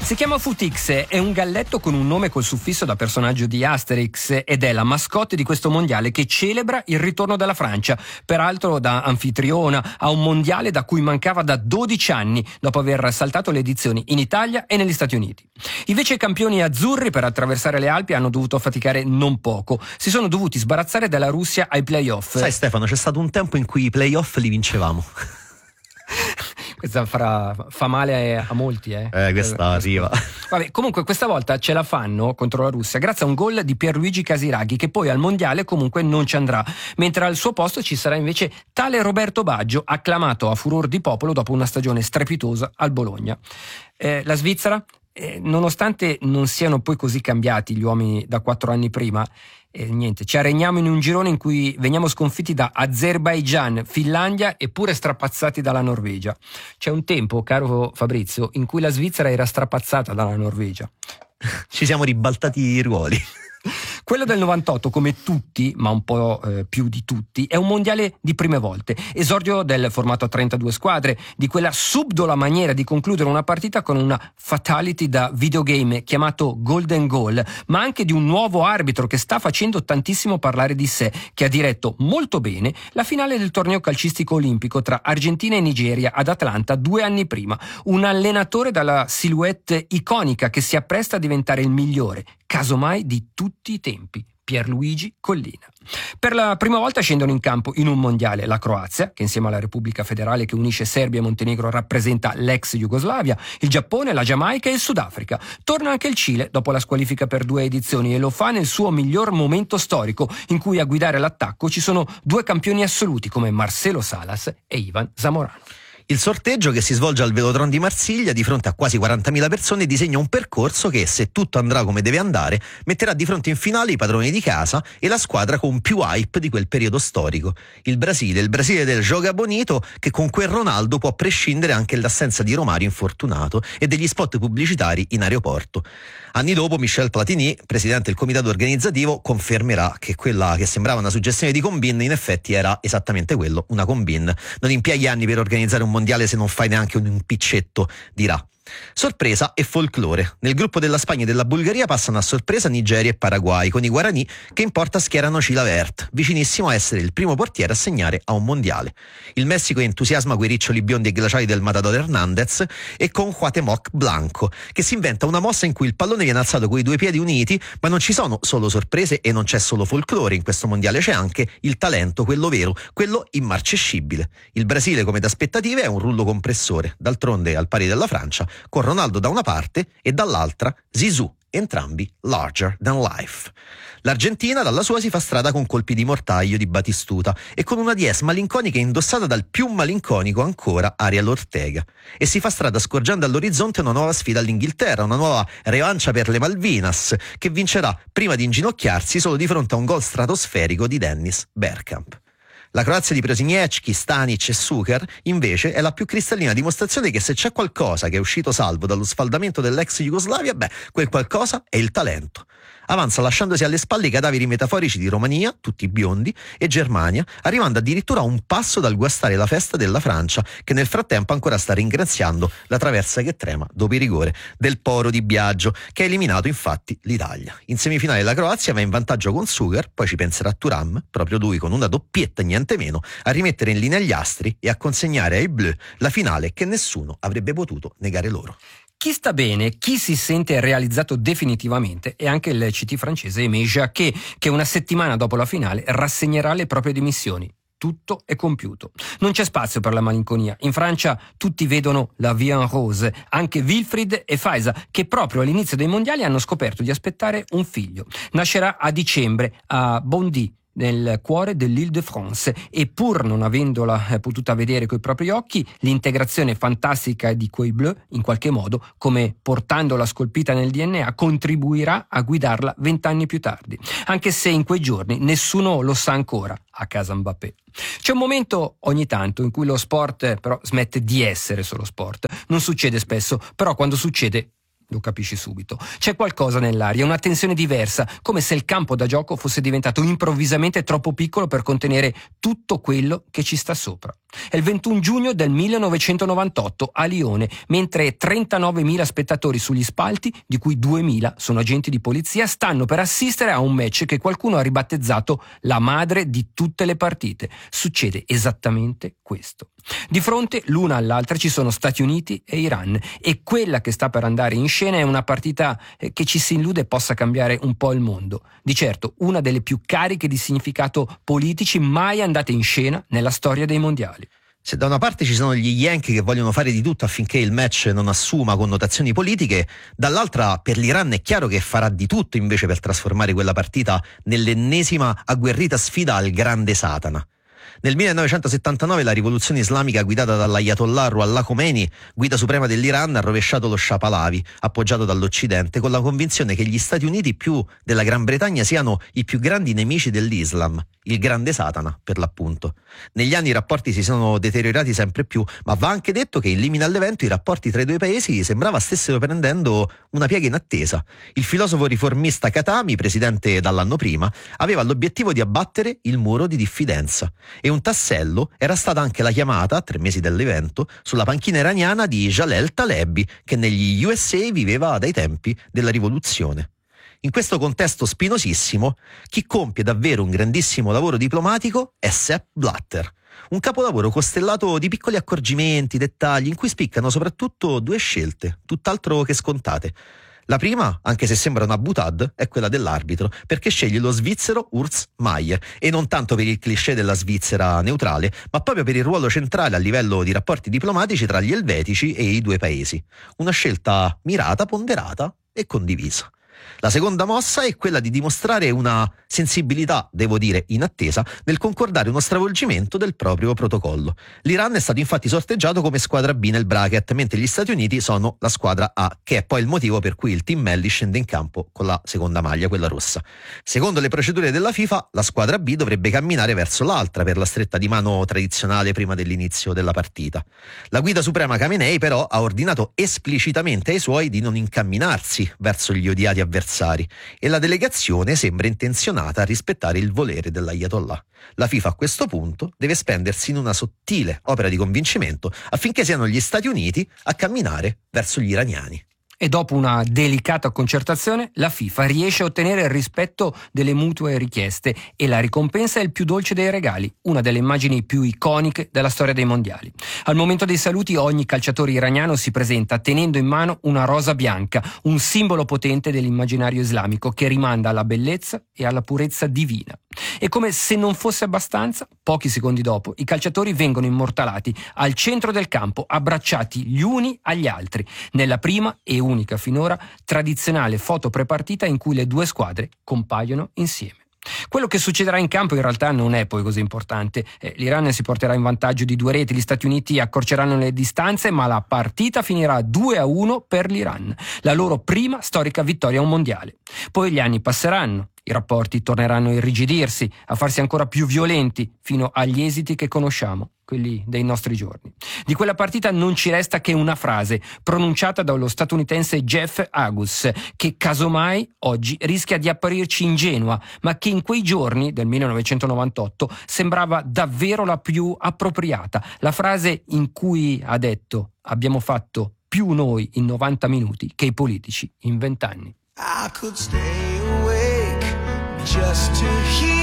Si chiama Futix, è un galletto con un nome col suffisso da personaggio di Asterix ed è la mascotte di questo mondiale che celebra il ritorno della Francia, peraltro da anfitriona a un mondiale da cui mancava da 12 anni dopo aver saltato le edizioni in Italia e negli Stati Uniti. I vice campioni azzurri per attraversare le Alpi hanno dovuto faticare non poco, si sono dovuti sbarazzare dalla Russia ai playoff. Sai Stefano, c'è stato un tempo in cui i playoff li vincevamo. Questa fa male a molti, questa arriva. Vabbè, comunque questa volta ce la fanno contro la Russia grazie a un gol di Pierluigi Casiraghi, che poi al mondiale comunque non ci andrà, mentre al suo posto ci sarà invece tale Roberto Baggio, acclamato a furor di popolo dopo una stagione strepitosa al Bologna. La Svizzera, nonostante non siano poi così cambiati gli uomini da 4 anni prima, niente, ci arregniamo in un girone in cui veniamo sconfitti da Azerbaigian, Finlandia e pure strapazzati dalla Norvegia. C'è un tempo, caro Fabrizio, in cui la Svizzera era strapazzata dalla Norvegia. Ci siamo ribaltati i ruoli. Quello del 98, come tutti, ma un po' più di tutti, è un mondiale di prime volte. Esordio del formato a 32 squadre, di quella subdola maniera di concludere una partita con una fatality da videogame chiamato Golden Goal, ma anche di un nuovo arbitro che sta facendo tantissimo parlare di sé, che ha diretto molto bene la finale del torneo calcistico olimpico tra Argentina e Nigeria ad Atlanta 2 anni prima. Un allenatore dalla silhouette iconica che si appresta a diventare il migliore, casomai di tutti i tempi, Pierluigi Collina. Per la prima volta scendono in campo in un mondiale la Croazia, che insieme alla Repubblica Federale che unisce Serbia e Montenegro rappresenta l'ex Jugoslavia, il Giappone, la Giamaica e il Sudafrica. Torna anche il Cile dopo la squalifica per 2 edizioni e lo fa nel suo miglior momento storico, in cui a guidare l'attacco ci sono 2 campioni assoluti come Marcelo Salas e Ivan Zamorano. Il sorteggio, che si svolge al Velodrome di Marsiglia di fronte a quasi 40.000 persone, disegna un percorso che, se tutto andrà come deve andare, metterà di fronte in finale i padroni di casa e la squadra con più hype di quel periodo storico, il Brasile del Joga Bonito, che con quel Ronaldo può prescindere anche l'assenza di Romario infortunato e degli spot pubblicitari in aeroporto. Anni dopo Michel Platini, presidente del comitato organizzativo, confermerà che quella che sembrava una suggestione di combine in effetti era esattamente quello, una combine. Non impieghi anni per organizzare un mondiale se non fai neanche un piccetto, dirà. Sorpresa e folklore. Nel gruppo della Spagna e della Bulgaria passano a sorpresa Nigeria e Paraguay, con i Guaraní che in porta schierano Chilavert, vicinissimo a essere il primo portiere a segnare a un mondiale. Il Messico entusiasma quei riccioli biondi e glaciali del Matador Hernandez e con Cuauhtémoc Blanco, che si inventa una mossa in cui il pallone viene alzato coi 2 piedi uniti, ma non ci sono solo sorprese e non c'è solo folklore in questo mondiale, c'è anche il talento, quello vero, quello immarcescibile. Il Brasile, come da aspettative, è un rullo compressore, d'altronde al pari della Francia, con Ronaldo da una parte e dall'altra Zizou, entrambi larger than life. L'Argentina dalla sua si fa strada con colpi di mortaio di Batistuta e con una dies malinconica indossata dal più malinconico ancora Ariel Ortega, e si fa strada scorgendo all'orizzonte una nuova sfida all'Inghilterra, una nuova revancia per le Malvinas, che vincerà prima di inginocchiarsi solo di fronte a un gol stratosferico di Dennis Bergkamp. La Croazia di Prosignecki, Stanic e Suker, invece, è la più cristallina dimostrazione che se c'è qualcosa che è uscito salvo dallo sfaldamento dell'ex Jugoslavia, quel qualcosa è il talento. Avanza lasciandosi alle spalle i cadaveri metaforici di Romania, tutti biondi, e Germania, arrivando addirittura a un passo dal guastare la festa della Francia, che nel frattempo ancora sta ringraziando la traversa che trema dopo il rigore del Poro di Biagio, che ha eliminato infatti l'Italia. In semifinale la Croazia va in vantaggio con Suker, poi ci penserà Thuram, proprio lui con una doppietta niente meno, a rimettere in linea gli astri e a consegnare ai Bleu la finale che nessuno avrebbe potuto negare loro. Chi sta bene, chi si sente realizzato definitivamente è anche il CT francese Aimé Jacquet, che una settimana dopo la finale rassegnerà le proprie dimissioni. Tutto è compiuto. Non c'è spazio per la malinconia. In Francia tutti vedono la vie en rose, anche Wilfried e Faisa, che proprio all'inizio dei mondiali hanno scoperto di aspettare un figlio. Nascerà a dicembre a Bondy, nel cuore dell'Île-de-France, e pur non avendola potuta vedere coi propri occhi, l'integrazione fantastica di quei Bleu, in qualche modo, come portandola scolpita nel DNA, contribuirà a guidarla 20 anni più tardi, anche se in quei giorni nessuno lo sa ancora a casa Mbappé. C'è un momento ogni tanto in cui lo sport però smette di essere solo sport. Non succede spesso, però quando succede lo capisci subito. C'è qualcosa nell'aria, una tensione diversa, come se il campo da gioco fosse diventato improvvisamente troppo piccolo per contenere tutto quello che ci sta sopra. È il 21 giugno del 1998 a Lione, mentre 39.000 spettatori sugli spalti, di cui 2.000 sono agenti di polizia, stanno per assistere a un match che qualcuno ha ribattezzato la madre di tutte le partite. Succede esattamente questo. Di fronte l'una all'altra ci sono Stati Uniti e Iran, e quella che sta per andare in scena è una partita che ci si illude possa cambiare un po' il mondo. Di certo una delle più cariche di significato politici mai andate in scena nella storia dei mondiali. Se da una parte ci sono gli Yankee che vogliono fare di tutto affinché il match non assuma connotazioni politiche, dall'altra per l'Iran è chiaro che farà di tutto invece per trasformare quella partita nell'ennesima agguerrita sfida al grande Satana. Nel 1979 la rivoluzione islamica guidata dall'Ayatollah Ruhollah Khomeini, guida suprema dell'Iran, ha rovesciato lo Shah Pahlavi, appoggiato dall'Occidente, con la convinzione che gli Stati Uniti più della Gran Bretagna siano i più grandi nemici dell'Islam, il grande Satana per l'appunto. Negli anni i rapporti si sono deteriorati sempre più, ma va anche detto che in limine all'evento i rapporti tra i due paesi sembrava stessero prendendo una piega inattesa. Il filosofo riformista Khatami, presidente dall'anno prima, aveva l'obiettivo di abbattere il muro di diffidenza, e un tassello era stata anche la chiamata, a 3 mesi dall'evento, sulla panchina iraniana di Jalel Talebi, che negli USA viveva dai tempi della rivoluzione. In questo contesto spinosissimo, chi compie davvero un grandissimo lavoro diplomatico è Sepp Blatter. Un capolavoro costellato di piccoli accorgimenti, dettagli, in cui spiccano soprattutto 2 scelte, tutt'altro che scontate. La prima, anche se sembra una boutade, è quella dell'arbitro, perché sceglie lo svizzero Urs Meier, e non tanto per il cliché della Svizzera neutrale, ma proprio per il ruolo centrale a livello di rapporti diplomatici tra gli elvetici e i due paesi. Una scelta mirata, ponderata e condivisa. La seconda mossa è quella di dimostrare una sensibilità, devo dire inattesa, nel concordare uno stravolgimento del proprio protocollo. L'Iran è stato infatti sorteggiato come squadra B nel bracket, mentre gli Stati Uniti sono la squadra A, che è poi il motivo per cui il Team Melli scende in campo con la seconda maglia, quella rossa. Secondo le procedure della FIFA, la squadra B dovrebbe camminare verso l'altra per la stretta di mano tradizionale prima dell'inizio della partita. La guida suprema Khamenei però ha ordinato esplicitamente ai suoi di non incamminarsi verso gli odiati avversari, e la delegazione sembra intenzionata a rispettare il volere dell'Ayatollah. La FIFA a questo punto deve spendersi in una sottile opera di convincimento affinché siano gli Stati Uniti a camminare verso gli iraniani. E dopo una delicata concertazione, la FIFA riesce a ottenere il rispetto delle mutue richieste, e la ricompensa è il più dolce dei regali, una delle immagini più iconiche della storia dei mondiali. Al momento dei saluti ogni calciatore iraniano si presenta tenendo in mano una rosa bianca, un simbolo potente dell'immaginario islamico che rimanda alla bellezza e alla purezza divina. E come se non fosse abbastanza, pochi secondi dopo, i calciatori vengono immortalati al centro del campo, abbracciati gli uni agli altri, nella prima e unica finora tradizionale foto prepartita in cui le due squadre compaiono insieme. Quello che succederà in campo in realtà non è poi così importante. L'Iran si porterà in vantaggio di 2 reti, gli Stati Uniti accorceranno le distanze, ma la partita finirà 2-1 per l'Iran, la loro prima storica vittoria a un mondiale. Poi gli anni passeranno, i rapporti torneranno a irrigidirsi, a farsi ancora più violenti, fino agli esiti che conosciamo, quelli dei nostri giorni. Di quella partita non ci resta che una frase, pronunciata dallo statunitense Jeff Agus, che casomai oggi rischia di apparirci ingenua, ma che in quei giorni del 1998 sembrava davvero la più appropriata. La frase in cui ha detto: abbiamo fatto più noi in 90 minuti che i politici in 20 anni. I could stay awake just to hear